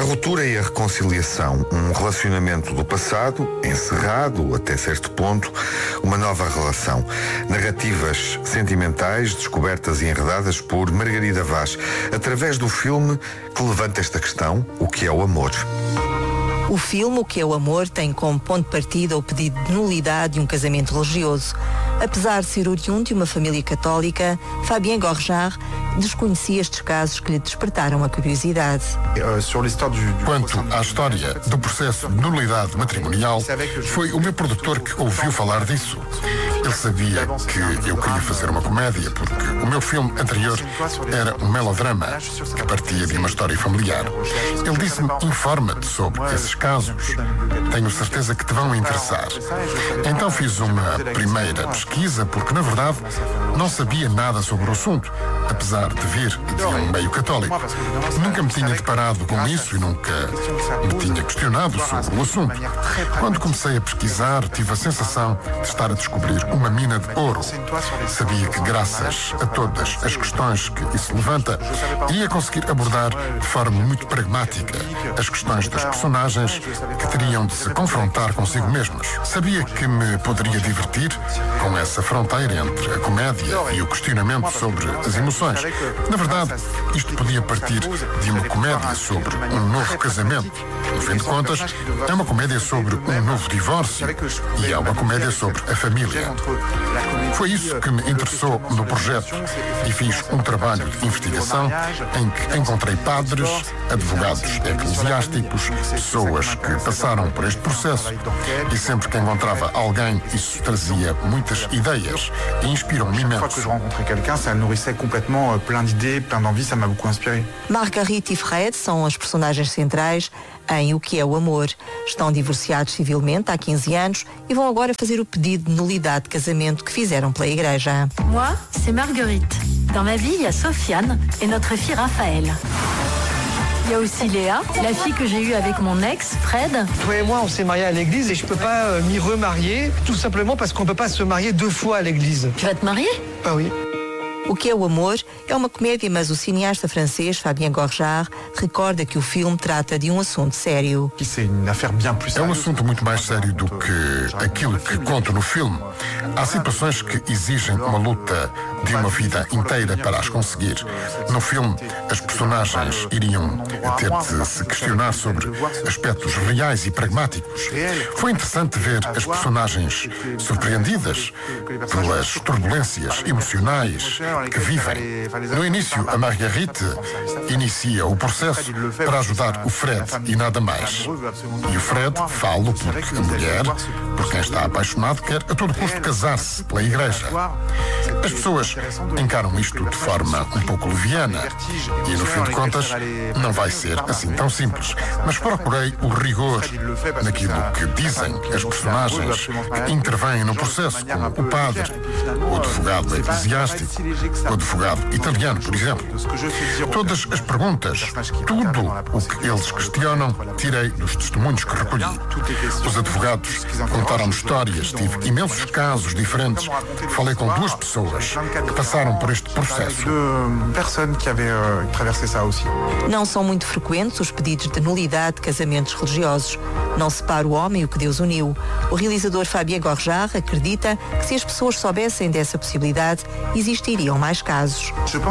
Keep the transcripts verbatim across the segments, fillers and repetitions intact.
ruptura e a reconciliação, um relacionamento do passado, encerrado até certo ponto, uma nova relação. Narrativas sentimentais, descobertas e enredadas por Margarida Vaz, através do filme que levanta esta questão, o que é o amor. O filme O que é o Amor tem como ponto de partida o pedido de nulidade de um casamento religioso. Apesar de ser oriundo de uma família católica, Fabien Gorjard desconhecia estes casos que lhe despertaram a curiosidade. Quanto à história do processo de nulidade matrimonial, foi o meu produtor que ouviu falar disso. Ele sabia que eu queria fazer uma comédia, porque o meu filme anterior era um melodrama que partia de uma história familiar. Ele disse-me, informa-te sobre esses casos. Tenho certeza que te vão interessar. Então fiz uma primeira pesquisa, porque na verdade não sabia nada sobre o assunto, apesar de vir de um meio católico. Nunca me tinha deparado com isso e nunca me tinha questionado sobre o assunto. Quando comecei a pesquisar, tive a sensação de estar a descobrir uma mina de ouro. Sabia que, graças a todas as questões que isso levanta, ia conseguir abordar de forma muito pragmática as questões das personagens que teriam de se confrontar consigo mesmas. Sabia que me poderia divertir com essa fronteira entre a comédia e o questionamento sobre as emoções. Na verdade, isto podia partir de uma comédia sobre um novo casamento. No fim de contas, é uma comédia sobre um novo divórcio e é uma comédia sobre a família. Foi isso que me interessou no projeto e fiz um trabalho de investigação em que encontrei padres, advogados eclesiásticos, pessoas que passaram por este processo, e sempre que encontrava alguém, isso trazia muitas ideias e inspirou-me imenso. Marguerite e Fred são as personagens centrais em O que é o Amor. Estão divorciados civilmente há quinze anos e vão agora fazer o pedido de nulidade de casamento que fizeram pela igreja. Moi, c'est Marguerite. Dans ma vie, il y a Sofiane et notre fille Raphaël. Il y a aussi Léa, la fille que j'ai eue avec mon ex, Fred. Toi et moi, on s'est mariés à l'église et je peux pas euh, m'y remarier, tout simplement parce qu'on peut pas se marier deux fois à l'église. Tu vas te marier? Ah oui. O que é o Amor é uma comédia, mas o cineasta francês Fabien Gorjard recorda que o filme trata de um assunto sério. É um assunto muito mais sério do que aquilo que conto no filme. Há situações que exigem uma luta de uma vida inteira para as conseguir. No filme, as personagens iriam ter de se questionar sobre aspectos reais e pragmáticos. Foi interessante ver as personagens surpreendidas pelas turbulências emocionais que vivem. No início, a Marguerite inicia o processo para ajudar o Fred e nada mais. E o Fred fala porque a mulher, por quem está apaixonado, quer a todo custo casar-se pela igreja. As pessoas encaram isto de forma um pouco leviana e, no fim de contas, não vai ser assim tão simples. Mas procurei o rigor naquilo que dizem as personagens que intervêm no processo, como o padre, o advogado eclesiástico, o advogado italiano, por exemplo. Todas as perguntas, tudo o que eles questionam, tirei dos testemunhos que recolhi. Os advogados contaram histórias, tive imensos casos diferentes. Falei com duas pessoas que passaram por este processo. Não são muito frequentes os pedidos de nulidade de casamentos religiosos. Não separa o homem o que Deus uniu. O realizador Fabien Gorjard acredita que se as pessoas soubessem dessa possibilidade, existiriam mais casos.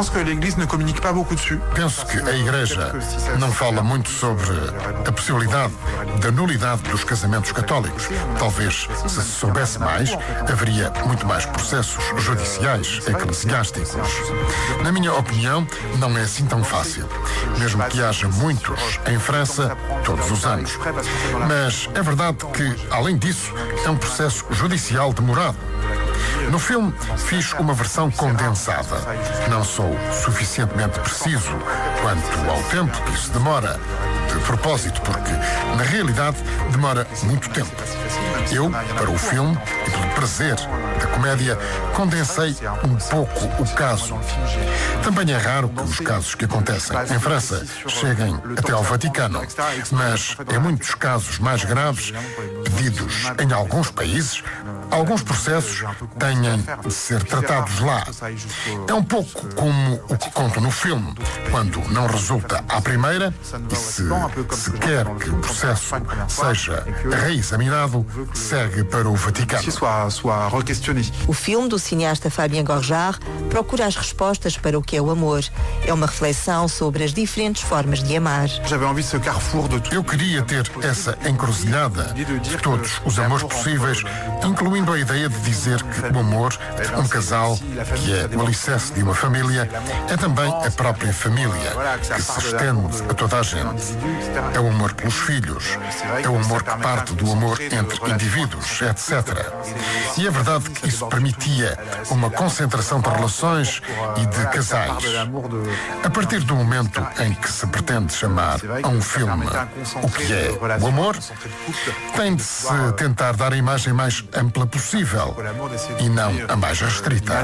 Penso que a Igreja não fala muito sobre a possibilidade da nulidade dos casamentos católicos. Talvez, se se soubesse mais, haveria muito mais processos judiciais, eclesiásticos. Na minha opinião, não é assim tão fácil. Mesmo que haja muitos em França, todos os anos. Mas é verdade que, além disso, é um processo judicial demorado. No filme, fiz uma versão condensada. Não sou suficientemente preciso quanto ao tempo que isso demora. De propósito, porque, na realidade, demora muito tempo. Eu, para o filme, e pelo prazer da comédia, condensei um pouco o caso. Também é raro que os casos que acontecem em França cheguem até ao Vaticano, mas em muitos casos mais graves, pedidos em alguns países, alguns processos têm de ser tratados lá. É um pouco como o que conto no filme. Quando não resulta à primeira, e se, se quer que o processo seja reexaminado, segue para o Vaticano. O filme do cineasta Fabien Gorjard procura as respostas para o que é o amor. É uma reflexão sobre as diferentes formas de amar. Eu queria ter essa encruzilhada de todos os amores possíveis, incluindo a ideia de dizer que o amor de um casal, que é o alicerce de uma família, é também a própria família, que se estende a toda a gente. É o amor pelos filhos, é o amor que parte do amor entre indivíduos, etcétera. E é verdade que isso permitia uma concentração de relações e de casais. A partir do momento em que se pretende chamar a um filme o que é o amor, tem de se tentar dar a imagem mais ampla possível e não a mais restrita.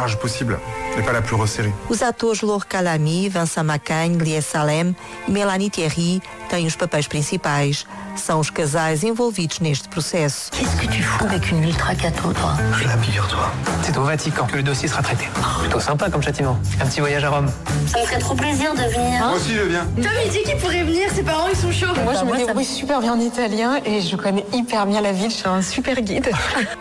Os atores Laure Calamy, Vincent Macaigne, Lies Salem e Mélanie Thierry têm os papéis principais. São os casais envolvidos neste processo. Qu'est-ce que tu fous avec une ultra catho, toi? Je la figure-toi. C'est au Vatican que le dossier sera traité. Plutôt sympa comme châtiment. Un petit voyage à Rome. Ça me ferait trop plaisir de venir. Moi aussi, je viens. Tom, il dit qu'il pourrait venir. Ses parents, ils sont chauds. Moi, bah, je me moi, débrouille ça... super bien en italien et je connais hyper bien la ville. Je suis un super guide.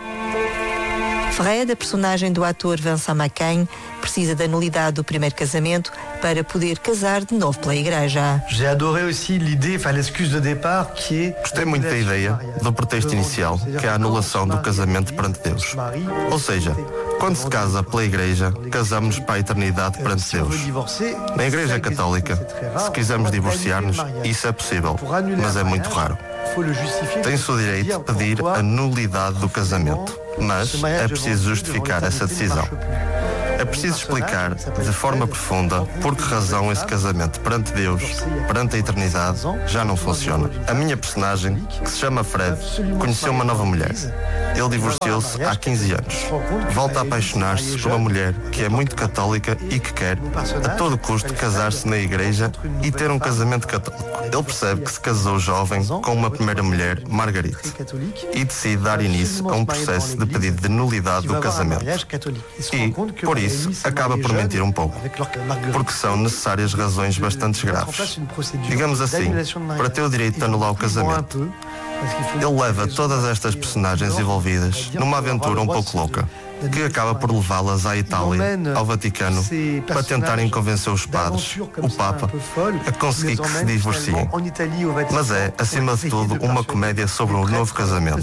Fred, a personagem do ator Vincent Macaigne, precisa da nulidade do primeiro casamento para poder casar de novo pela igreja. J'ai adoré aussi l'idée, enfin l'excuse de départ qui est... Gostei muito da ideia do pretexto inicial, que é a anulação do casamento perante Deus. Ou seja, quando se casa pela igreja, casamos para a eternidade perante Deus. Na Igreja Católica, se quisermos divorciar-nos, isso é possível, mas é muito raro. Tem-se o direito de pedir a nulidade do casamento, mas é preciso justificar essa decisão. É preciso explicar de forma profunda por que razão esse casamento perante Deus, perante a eternidade, já não funciona. A minha personagem, que se chama Fred, conheceu uma nova mulher. Ele divorciou-se há quinze anos. Volta a apaixonar-se por uma mulher que é muito católica e que quer, a todo custo, casar-se na igreja e ter um casamento católico. Ele percebe que se casou jovem com uma primeira mulher, Marguerite, e decide dar início a um processo de pedido de nulidade do casamento. E, por isso, acaba por mentir um pouco, porque são necessárias razões bastante graves. Digamos assim, para ter o direito de anular o casamento, ele leva todas estas personagens envolvidas numa aventura um pouco louca, que acaba por levá-las à Itália, ao Vaticano, para tentarem convencer os padres, o Papa, a conseguir que se divorciem. Mas é, acima de tudo, uma comédia sobre um novo casamento.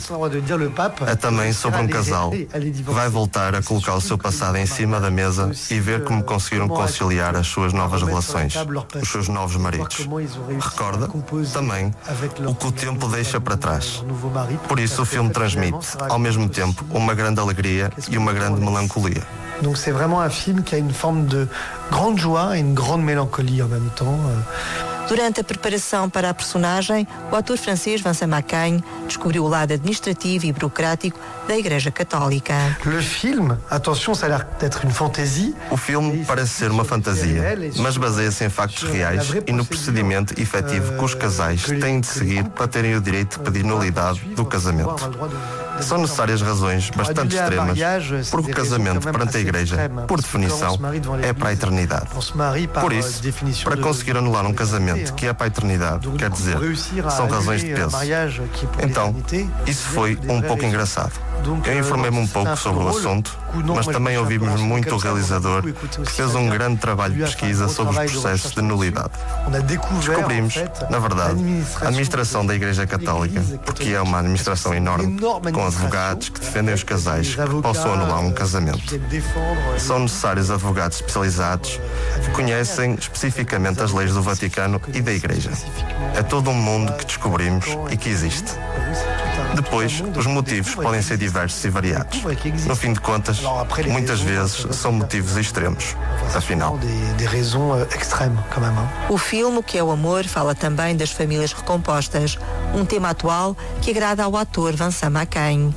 É também sobre um casal que vai voltar a colocar o seu passado em cima da mesa e ver como conseguiram conciliar as suas novas relações, os seus novos maridos. Recorda também o que o tempo deixa para trás. Por isso o filme transmite, ao mesmo tempo, uma grande alegria e uma uma grande melancolia. Donc c'est vraiment un film qui a une forme de grande joie et une grande mélancolie en même temps. Durante a preparação para a personagem, o ator francês Vincent Macaigne descobriu o lado administrativo e burocrático da Igreja Católica. Le film, attention, ça a l'air d'être une fantaisie. O filme parece ser uma fantasia, mas baseia-se em factos reais e no procedimento efetivo que os casais têm de seguir para terem o direito de pedir nulidade do casamento. São necessárias razões bastante extremas, porque o casamento perante a Igreja, por definição, é para a eternidade. Por isso, para conseguir anular um casamento que é para a eternidade, quer dizer, são razões de peso. Então, isso foi um pouco engraçado. Eu informei-me um pouco sobre o assunto, mas também ouvimos muito o realizador, que fez um grande trabalho de pesquisa sobre os processos de nulidade. Descobrimos, na verdade, a administração da Igreja Católica, porque é uma administração enorme, com advogados que defendem os casais que possam anular um casamento. São necessários advogados especializados que conhecem especificamente as leis do Vaticano e da Igreja. É todo um mundo que descobrimos e que existe. Depois, os motivos podem ser diversos e variados. No fim de contas, muitas vezes são motivos extremos. Afinal. O filme, O que é o amor, fala também das famílias recompostas. um tema atual que agrada ao ator Vincent Macaigne.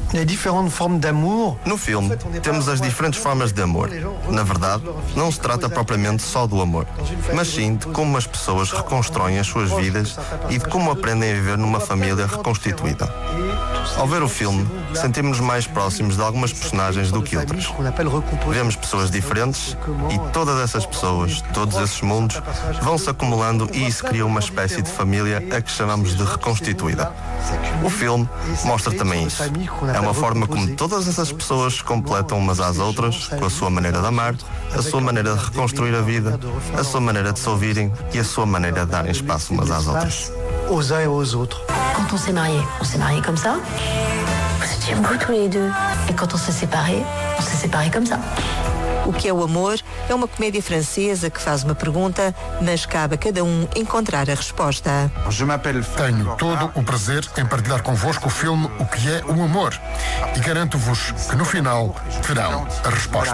No filme, temos as diferentes formas de amor. Na verdade, não se trata propriamente só do amor, mas sim de como as pessoas reconstroem as suas vidas e de como aprendem a viver numa família reconstituída. Ao ver o filme, sentimos-nos mais próximos de algumas personagens do que outras. Vemos pessoas diferentes e todas essas pessoas, todos esses mundos, vão se acumulando e isso cria uma espécie de família a que chamamos de reconstituída. O filme mostra também isso. É uma forma como todas essas pessoas se completam umas às outras, com a sua maneira de amar, a sua maneira de reconstruir a vida, a sua maneira de se ouvirem e a sua maneira de darem espaço umas às outras. Quand on s'est mariés, on s'est mariés comme ça. Vous étiez beaux tous les deux. Et quand on s'est séparés, on s'est séparés comme ça. O que é o amor é uma comédia francesa que faz uma pergunta, mas cabe a cada um encontrar a resposta. Tenho todo o prazer em partilhar convosco o filme O que é o Amor e garanto-vos que no final terão a resposta.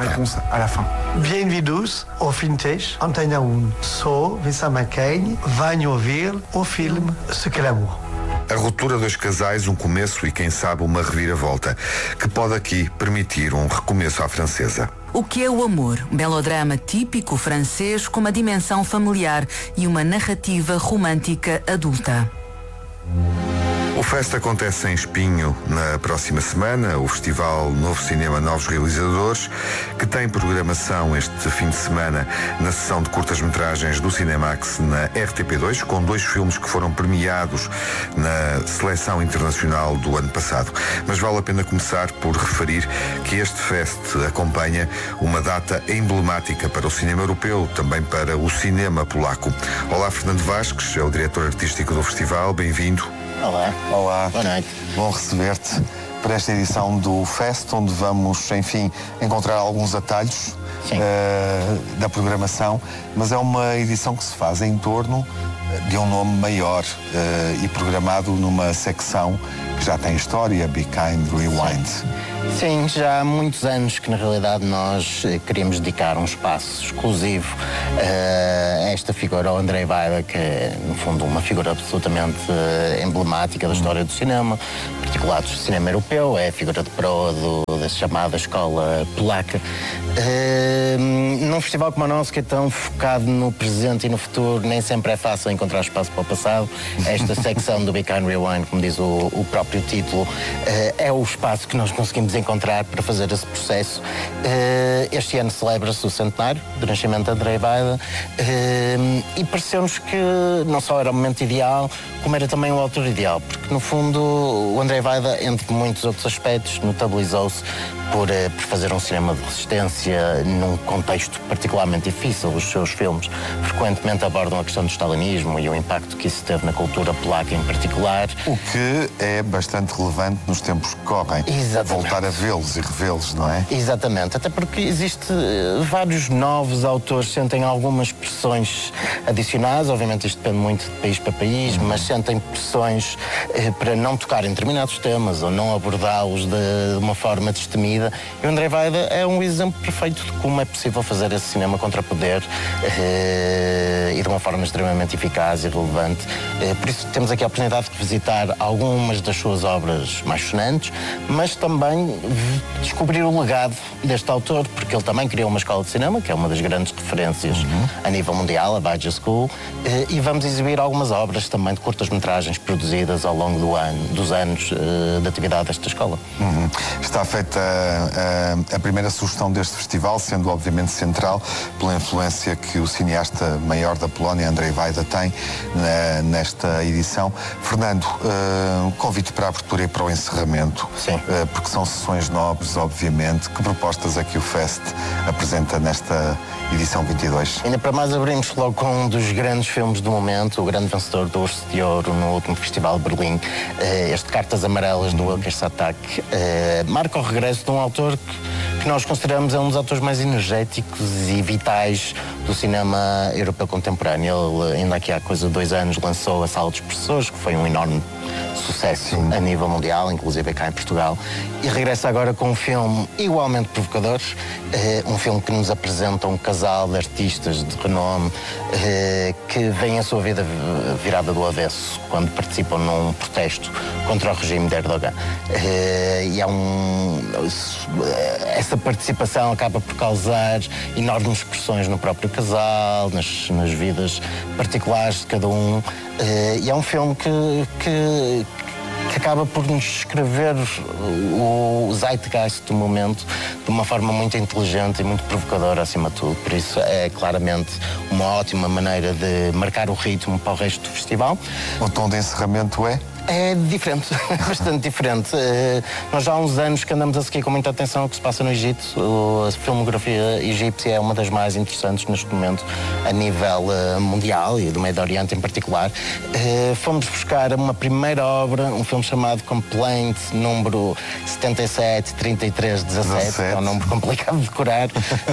Bem-vindos ao Vintage Antena um. Sou Vincent Macaigne. Venham ouvir o filme Ce qu'est l'amour. A ruptura dos casais, um começo e, quem sabe, uma reviravolta, que pode aqui permitir um recomeço à francesa. O que é o amor? Um melodrama típico francês com uma dimensão familiar e uma narrativa romântica adulta. O Fest acontece em Espinho na próxima semana, o Festival Novo Cinema Novos Realizadores, que tem programação este fim de semana na sessão de curtas-metragens do Cinemax na R T P dois, com dois filmes que foram premiados na seleção internacional do ano passado. Mas vale a pena começar por referir que este Fest acompanha uma data emblemática para o cinema europeu, também para o cinema polaco. Olá, Fernando Vasques, é o diretor artístico do festival, bem-vindo. Olá. Olá. Boa noite. Bom receber-te para esta edição do Fest, onde vamos, enfim, encontrar alguns atalhos uh, da programação, mas é uma edição que se faz em torno de um nome maior uh, e programado numa secção que já tem história, Be Kind Rewind. Sim, já há muitos anos que na realidade nós queríamos dedicar um espaço exclusivo uh, a esta figura, ao Andrzej Wajda, que é no fundo uma figura absolutamente uh, emblemática da história do cinema, em particular do cinema europeu, é a figura de proa do, da chamada escola polaca. Uh, num festival como o nosso, que é tão focado no presente e no futuro, nem sempre é fácil encontrar espaço para o passado. Esta secção do Be Kind Rewind, como diz o, o próprio título, uh, é o espaço que nós conseguimos encontrar para fazer esse processo. Uh, este ano celebra-se o centenário do nascimento de Andrzej Wajda uh, e pareceu-nos que não só era o momento ideal, como era também o autor ideal, porque no fundo o Andrzej Wajda, entre muitos outros aspectos, notabilizou-se por, uh, por fazer um cinema de resistência num contexto particularmente difícil. Os seus filmes frequentemente abordam a questão do stalinismo e o impacto que isso teve na cultura polaca em particular. O que é bastante relevante nos tempos que correm. Exatamente. Voltar a vê-los e revê-los, não é? Exatamente, até porque existe uh, vários novos autores, sentem algumas pressões adicionais, obviamente isto depende muito de país para país, uhum. mas sentem pressões uh, para não tocar em determinados temas ou não abordá-los de, de uma forma destemida. E o Andrzej Wajda é um exemplo perfeito de como é possível fazer esse cinema contra poder uh, e de uma forma extremamente eficaz e relevante. Uh, por isso temos aqui a oportunidade de visitar algumas das suas obras mais sonantes, mas também descobrir o legado deste autor, porque ele também criou uma escola de cinema, que é uma das grandes referências uhum. a nível mundial, a Baja School, e vamos exibir algumas obras também de curtas-metragens produzidas ao longo do ano, dos anos de atividade desta escola. Uhum. Está feita a, a primeira sugestão deste festival, sendo obviamente central pela influência que o cineasta maior da Polónia, Andrzej Wajda, tem na, nesta edição. Fernando, uh, convite para a abertura e para o encerramento. Sim. Uh, porque são sessões nobres, obviamente. Que propostas é que o Fest apresenta nesta edição vinte e dois? Ainda para mais abrimos logo com um dos grandes filmes do momento, o grande vencedor do Urso de Ouro no último Festival de Berlim, este Cartas Amarelas, do Wilker Satak, marca o regresso de um autor que que nós consideramos é um dos autores mais energéticos e vitais do cinema europeu contemporâneo. Ele, ainda aqui há coisa de dois anos, lançou A Sala dos Professores, que foi um enorme sucesso Sim. a nível mundial, inclusive cá em Portugal, e regressa agora com um filme igualmente provocador, eh, um filme que nos apresenta um casal de artistas de renome eh, que vem a sua vida virada do avesso quando participam num protesto contra o regime de Erdogan. Eh, e há um... essa participação acaba por causar enormes pressões no próprio casal, nas, nas vidas particulares de cada um. Uh, e é um filme que, que, que acaba por nos descrever o, o zeitgeist do momento de uma forma muito inteligente e muito provocadora, acima de tudo. Por isso é claramente uma ótima maneira de marcar o ritmo para o resto do festival. O tom de encerramento é? É diferente, bastante diferente. Uh, nós já há uns anos que andamos a seguir com muita atenção o que se passa no Egito. Uh, a filmografia egípcia é uma das mais interessantes neste momento a nível uh, mundial e do Médio Oriente em particular. Uh, fomos buscar uma primeira obra, um filme chamado Complaint, número setenta e sete, trinta e três, dezassete, é um número complicado de decorar.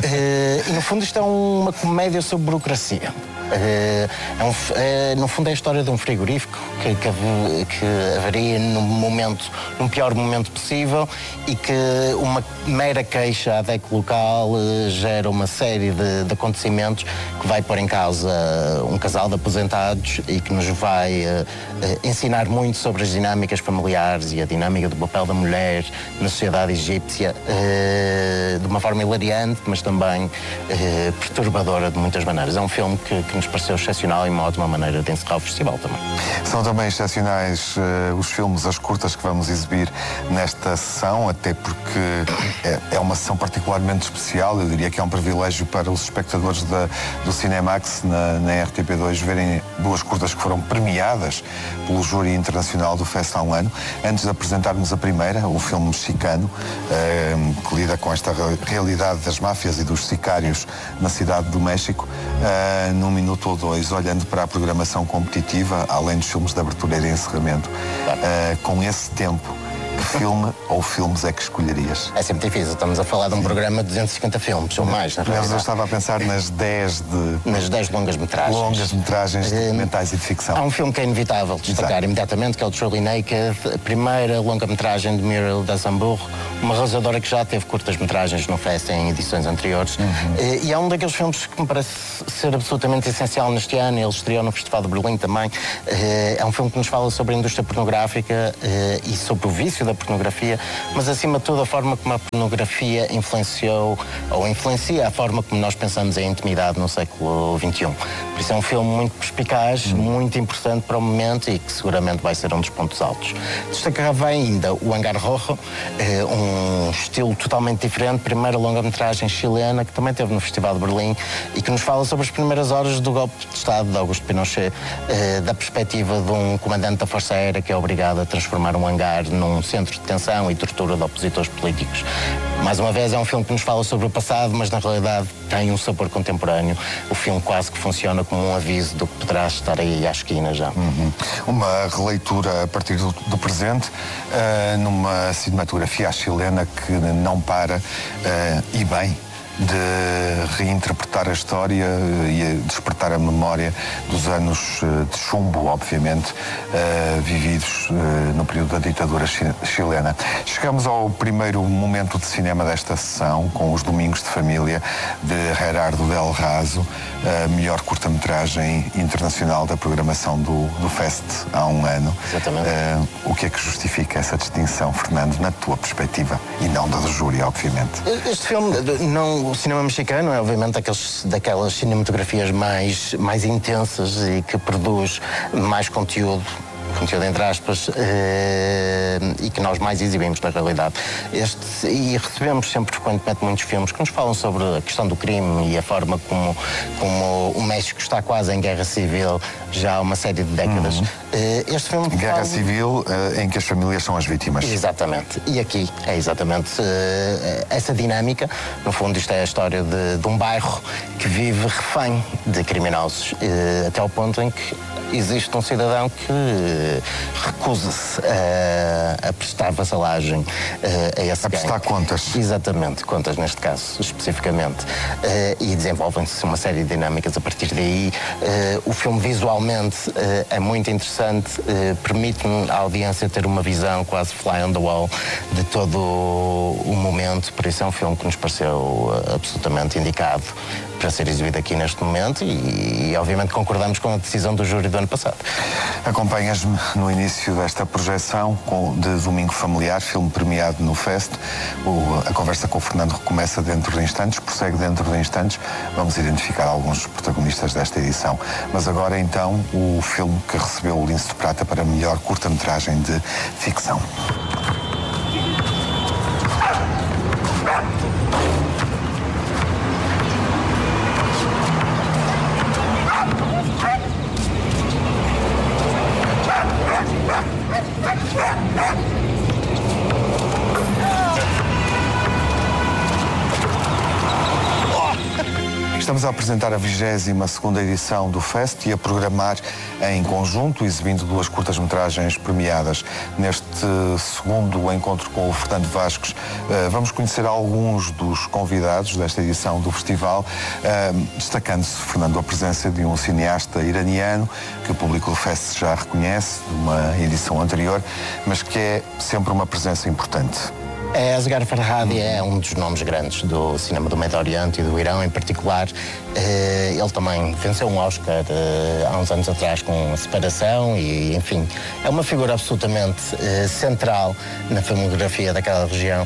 uh, e no fundo isto é uma comédia sobre burocracia. Uh, é um, é, no fundo é a história de um frigorífico que, que, que avaria num momento, num pior momento possível e que uma mera queixa à D E C local uh, gera uma série de, de acontecimentos que vai pôr em causa um casal de aposentados e que nos vai uh, uh, ensinar muito sobre as dinâmicas familiares e a dinâmica do papel da mulher na sociedade egípcia uh, de uma forma hilariante, mas também uh, perturbadora de muitas maneiras. É um filme que, que nos pareceu excepcional e uma ótima maneira de encerrar o festival também. São também excepcionais uh, os filmes, as curtas que vamos exibir nesta sessão, até porque é, é uma sessão particularmente especial. Eu diria que é um privilégio para os espectadores da, do Cinemax na, na R T P dois verem duas curtas que foram premiadas pelo júri internacional do Fest há um ano. Antes de apresentarmos a primeira, o filme mexicano, uh, que lida com esta realidade das máfias e dos sicários na cidade do México, uh, num minuto ou dois, olhando para a programação competitiva, além dos filmes de abertura e de encerramento, uh, com esse tempo, que filme ou filmes é que escolherias? É sempre difícil, estamos a falar de um Sim. programa de duzentos e cinquenta filmes, ou mais, na realidade. Eu estava a pensar nas dez de... Nas dez longas-metragens. Longas-metragens documentais uh, e de ficção. Há um filme que é inevitável destacar Exato. imediatamente, que é o Truly Naked, a primeira longa-metragem de Muriel Dazambour, uma realizadora que já teve curtas-metragens no Fest em edições anteriores. Uhum. Uh, e é um daqueles filmes que me parece ser absolutamente essencial neste ano. Ele estreou no Festival de Berlim também. Uh, é um filme que nos fala sobre a indústria pornográfica uh, e sobre o vício da pornografia, mas acima de tudo a forma como a pornografia influenciou ou influencia a forma como nós pensamos em intimidade no século vinte e um. Por isso é um filme muito perspicaz, hum. muito importante para o momento e que seguramente vai ser um dos pontos altos. Destacava ainda o Hangar Rojo, um estilo totalmente diferente, primeira longa-metragem chilena que também teve no Festival de Berlim e que nos fala sobre as primeiras horas do golpe de Estado de Augusto Pinochet, da perspectiva de um comandante da Força Aérea que é obrigado a transformar um hangar num centro de detenção e tortura de opositores políticos. Mais uma vez, é um filme que nos fala sobre o passado, mas na realidade tem um sabor contemporâneo. O filme quase que funciona como um aviso do que poderá estar aí à esquina já. Uhum. Uma releitura a partir do, do presente, uh, numa cinematografia chilena que não para, uh, e bem, de reinterpretar a história e despertar a memória dos anos de chumbo, obviamente, uh, vividos uh, no período da ditadura chilena. Chegamos ao primeiro momento de cinema desta sessão, com Os Domingos de Família, de Gerardo Del Raso, a melhor curta-metragem internacional da programação do, do Fest há um ano. Exatamente. Uh, o que é que justifica essa distinção, Fernando, na tua perspectiva, e não da do júri, obviamente? Este filme, não... O cinema mexicano é, obviamente, daqueles, daquelas cinematografias mais, mais intensas e que produz mais conteúdo, conteúdo entre aspas, eh, e que nós mais exibimos na realidade. Este, e recebemos sempre frequentemente muitos filmes que nos falam sobre a questão do crime e a forma como, como o México está quase em guerra civil já há uma série de décadas. Uhum. Eh, este filme Guerra fala... civil eh, em que as famílias são as vítimas. Exatamente. E aqui é exatamente eh, essa dinâmica. No fundo, isto é a história de, de um bairro que vive refém de criminosos, eh, até ao ponto em que existe um cidadão que recusa-se a, a prestar vassalagem a, a esse A prestar gangue. contas. Exatamente, contas neste caso, especificamente. E desenvolvem-se uma série de dinâmicas a partir daí. O filme visualmente é muito interessante, permite-me à audiência ter uma visão quase fly on the wall de todo o momento, por isso é um filme que nos pareceu absolutamente indicado para ser exibido aqui neste momento e, e obviamente concordamos com a decisão do júri do ano passado. Acompanhas-me no início desta projeção de Domingo Familiar, filme premiado no Fest. O, a conversa com o Fernando recomeça dentro de instantes, prossegue dentro de instantes. Vamos identificar alguns dos protagonistas desta edição. Mas agora então o filme que recebeu o Lince de Prata para melhor curta-metragem de ficção. Estamos a apresentar a vigésima segunda edição do Fest e a programar em conjunto, exibindo duas curtas-metragens premiadas. Neste segundo encontro com o Fernando Vasques, vamos conhecer alguns dos convidados desta edição do festival, destacando-se, Fernando, a presença de um cineasta iraniano que o público do Fest já reconhece, de uma edição anterior, mas que é sempre uma presença importante. É, Asghar Farhadi é um dos nomes grandes do cinema do Médio Oriente e do Irão em particular. Ele também venceu um Oscar há uns anos atrás com a Separação e, enfim, é uma figura absolutamente central na filmografia daquela região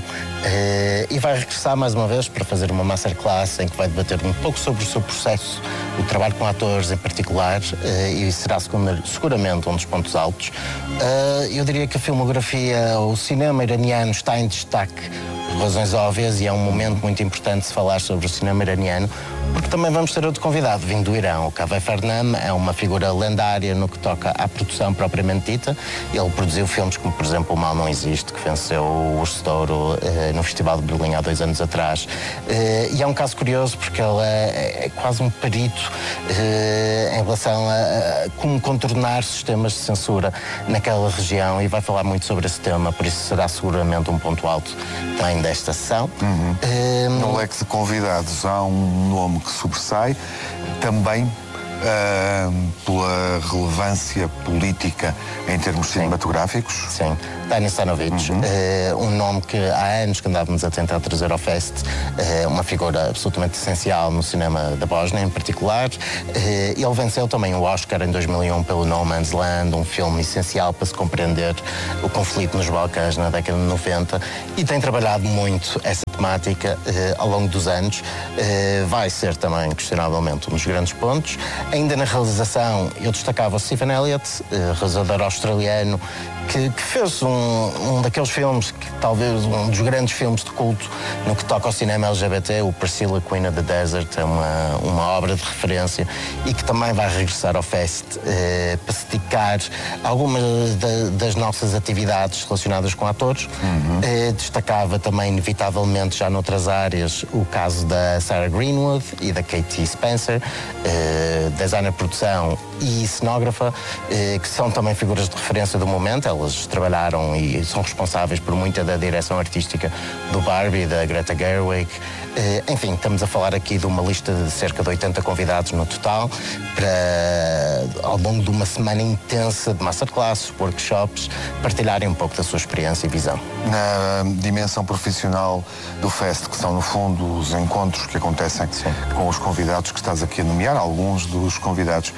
e vai regressar mais uma vez para fazer uma masterclass em que vai debater um pouco sobre o seu processo, o trabalho com atores em particular, e será seguramente um dos pontos altos. Eu diria que a filmografia, o cinema iraniano está em destaque por razões óbvias e é um momento muito importante de se falar sobre o cinema iraniano, porque também vamos ter outro convidado vindo do Irão. O Kaveh Farnam é uma figura lendária no que toca à produção propriamente dita. Ele produziu filmes como, por exemplo, O Mal Não Existe, que venceu o Urso de Ouro eh, no Festival de Berlim há dois anos atrás. Eh, e é um caso curioso porque ele é, é quase um perito eh, em relação a, a como contornar sistemas de censura naquela região e vai falar muito sobre esse tema, por isso será seguramente um ponto alto também desta sessão. Uhum. Eh, no leque de convidados há um nome que sobressai, também uh, pela relevância política em termos Sim. cinematográficos. Sim, Dani Stanovic, uhum. uh, um nome que há anos que andávamos a tentar trazer ao Fest, uh, uma figura absolutamente essencial no cinema da Bósnia em particular. Uh, ele venceu também o Oscar em dois mil e um pelo No Man's Land, um filme essencial para se compreender o conflito nos Balcãs na década de noventa, e tem trabalhado muito essa temática uh, ao longo dos anos. Uh, vai ser também, questionavelmente, um dos grandes pontos. Ainda na realização, eu destacava o Stephen Elliott, uh, realizador australiano, que, que fez um, um daqueles filmes, que talvez um dos grandes filmes de culto no que toca ao cinema L G B T, o Priscilla, Queen of the Desert, é uma, uma obra de referência e que também vai regressar ao Fest eh, para se dedicar a algumas da, das nossas atividades relacionadas com atores. Uhum. Eh, destacava também, inevitavelmente, já noutras áreas, o caso da Sarah Greenwood e da Katie Spencer, eh, designer de produção e cenógrafa, eh, que são também figuras de referência do momento. Elas trabalharam e são responsáveis por muita da direção artística do Barbie, da Greta Gerwig. Enfim, estamos a falar aqui de uma lista de cerca de oitenta convidados no total, para, ao longo de uma semana intensa de masterclasses, workshops, partilharem um pouco da sua experiência e visão. Na dimensão profissional do Fest, que são, no fundo, os encontros que acontecem Sim. com os convidados que estás aqui a nomear, alguns dos convidados,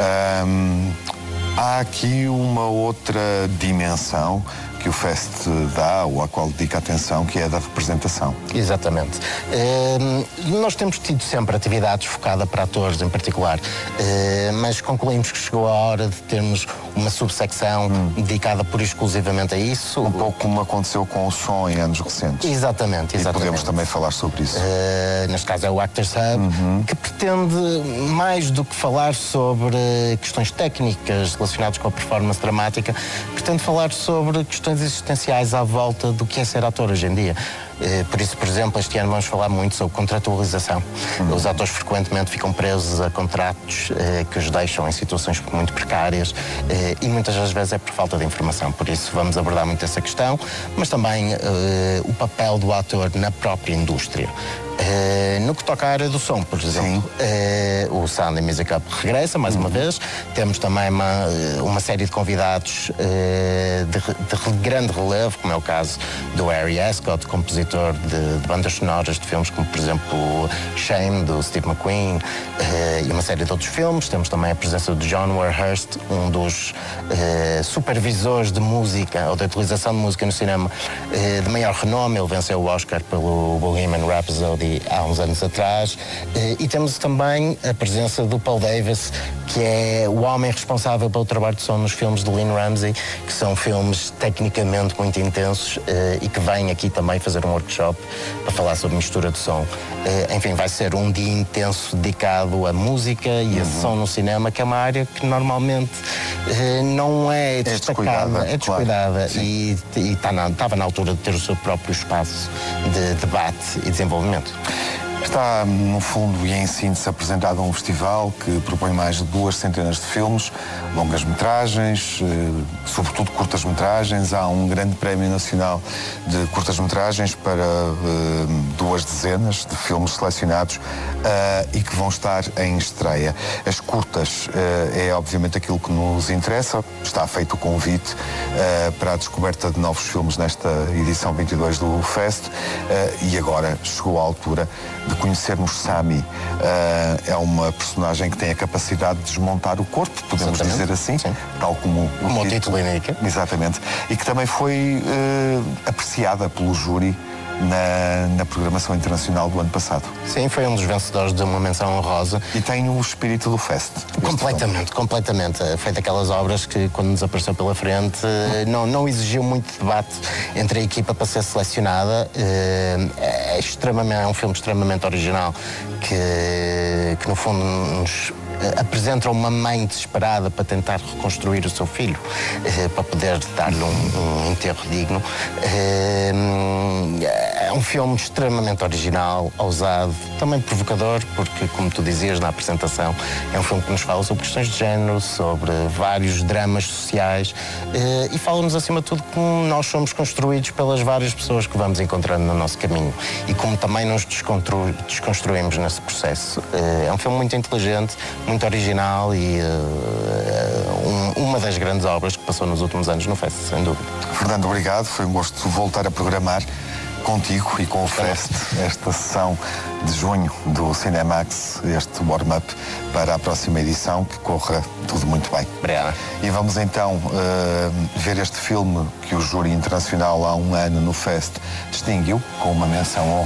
hum, há aqui uma outra dimensão que o Fest dá, ou à qual dedica atenção, que é a da representação. Exatamente. Uh, nós temos tido sempre atividades focadas para atores em particular, uh, mas concluímos que chegou a hora de termos uma subsecção hum. dedicada pura e exclusivamente a isso. Um pouco como aconteceu com o som em anos recentes. Exatamente, exatamente. E podemos também falar sobre isso. Uh, neste caso é o Actors Hub, uhum. que pretende, mais do que falar sobre questões técnicas relacionadas com a performance dramática, pretende falar sobre questões existenciais à volta do que é ser ator hoje em dia. Por isso, por exemplo, este ano vamos falar muito sobre contratualização. Uhum. Os atores frequentemente ficam presos a contratos que os deixam em situações muito precárias e muitas das vezes é por falta de informação. Por isso vamos abordar muito essa questão, mas também o papel do ator na própria indústria. Uh, no que toca à área do som, por exemplo, uh, o Sound and Music Up regressa mais uma vez. Temos também uma, uma série de convidados uh, de, de grande relevo, como é o caso do Harry Ascott, compositor de, de bandas sonoras de filmes como, por exemplo, Shame, do Steve McQueen, uh, e uma série de outros filmes. Temos também a presença de John Warhurst, um dos uh, supervisores de música, ou da utilização de música no cinema uh, de maior renome. Ele venceu o Oscar pelo Bohemian Rhapsody há uns anos atrás, e temos também a presença do Paul Davis, que é o homem responsável pelo trabalho de som nos filmes de Lynn Ramsey, que são filmes tecnicamente muito intensos e que vem aqui também fazer um workshop para falar sobre mistura de som. Enfim, vai ser um dia intenso dedicado à música e a som no cinema, que é uma área que normalmente não é destacada, é descuidada, claro. e estava na, na altura de ter o seu próprio espaço de debate e desenvolvimento. Está, no fundo e em síntese, apresentado um festival que propõe mais de duas centenas de filmes, longas-metragens, eh, sobretudo curtas-metragens. Há um grande prémio nacional de curtas-metragens para eh, duas dezenas de filmes selecionados eh, e que vão estar em estreia. As curtas eh, é, obviamente, aquilo que nos interessa. Está feito o convite eh, para a descoberta de novos filmes nesta edição vinte e dois do Fest eh, e agora chegou a altura de conhecermos Sami. Uh, é uma personagem que tem a capacidade de desmontar o corpo, podemos Exatamente. dizer assim, Sim. tal como, como o título indica. Exatamente. E que também foi uh, apreciada pelo júri Na, na programação internacional do ano passado. Sim, foi um dos vencedores de uma menção honrosa. E tem o espírito do Fest. Completamente, completamente. Foi daquelas obras que, quando nos apareceu pela frente, não, não exigiu muito debate entre a equipa para ser selecionada. É, extremamente, é um filme extremamente original que, que no fundo, nos apresenta uma mãe desesperada para tentar reconstruir o seu filho, eh, para poder dar-lhe um, um enterro digno. Eh, é um filme extremamente original, ousado, também provocador, porque, como tu dizias na apresentação, é um filme que nos fala sobre questões de género, sobre vários dramas sociais, eh, e fala-nos, acima de tudo, como nós somos construídos pelas várias pessoas que vamos encontrando no nosso caminho e como também nos desconstru- desconstruímos nesse processo. Eh, é um filme muito inteligente, muito original e uh, um, uma das grandes obras que passou nos últimos anos no Fest, sem dúvida. Fernando, obrigado. Foi um gosto voltar a programar contigo e com o Fest esta sessão de junho do Cinemax, este warm-up para a próxima edição, que corra tudo muito bem. Obrigado. E vamos então uh, ver este filme que o Júri Internacional há um ano no Fest distinguiu com uma menção honrosa.